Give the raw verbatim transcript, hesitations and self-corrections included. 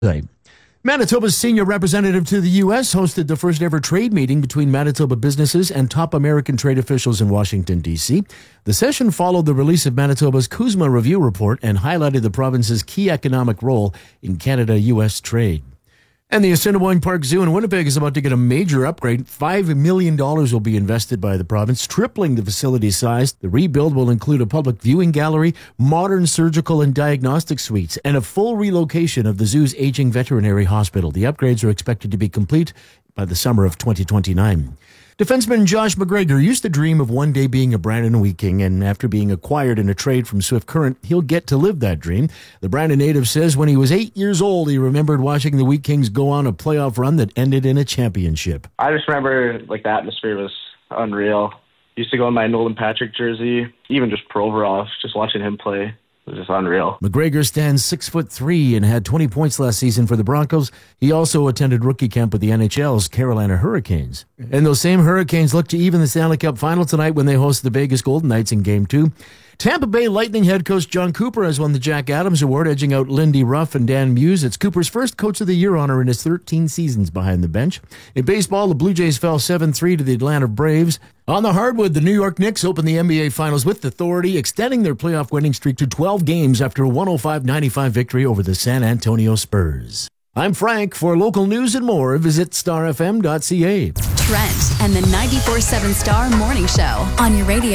Manitoba's senior representative to the U S hosted the first ever trade meeting between Manitoba businesses and top American trade officials in Washington, D C. The session followed the release of Manitoba's CUSMA Review Report and highlighted the province's key economic role in Canada U S trade. And the Assiniboine Park Zoo in Winnipeg is about to get a major upgrade. Five million dollars will be invested by the province, tripling the facility's size. The rebuild will include a public viewing gallery, modern surgical and diagnostic suites, and a full relocation of the zoo's aging veterinary hospital. The upgrades are expected to be complete by the summer of twenty twenty-nine. Defenseman Josh McGregor used to dream of one day being a Brandon Wheat King, and after being acquired in a trade from Swift Current, he'll get to live that dream. The Brandon native says when he was eight years old, he remembered watching the Wheat Kings go on a playoff run that ended in a championship. I just remember like the atmosphere was unreal. Used to go in my Nolan Patrick jersey, even just Provorov, just watching him play. It was just unreal. McGregor stands six foot three and had twenty points last season for the Broncos. He also attended rookie camp with the N H L's Carolina Hurricanes. And those same Hurricanes look to even the Stanley Cup final tonight when they host the Vegas Golden Knights in Game two. Tampa Bay Lightning head coach John Cooper has won the Jack Adams Award, edging out Lindy Ruff and Dan Muse. It's Cooper's first Coach of the Year honor in his thirteen seasons behind the bench. In baseball, the Blue Jays fell seven three to the Atlanta Braves. On the hardwood, the New York Knicks opened the N B A Finals with authority, extending their playoff winning streak to twelve games after a one oh five ninety-five victory over the San Antonio Spurs. I'm Frank. For local news and more, visit star f m dot c a. Trent and the ninety-four seven Star Morning Show on your radio.